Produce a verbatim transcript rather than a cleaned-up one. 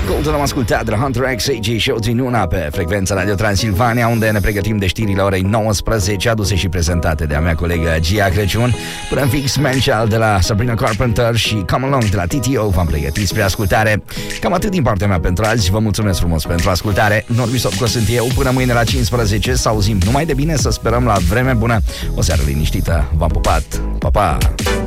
Golden am ascultat de la Hunter X A G Show din una pe frecvența Radio Transilvania, unde ne pregătim de știrile orei nouăsprezece, aduse și prezentate de a mea colegă Gia Crăciun. Până în fix, Man Child de la Sabrina Carpenter și Come Along de la T T O v-am pregătit spre ascultare. Cam atât din partea mea pentru azi. Vă mulțumesc frumos pentru ascultare. Norbi Sopco sunt eu. Până mâine la cincisprezece să auzim numai de bine, să sperăm la vreme bună. O seară liniștită. V-am pupat. Pa, pa!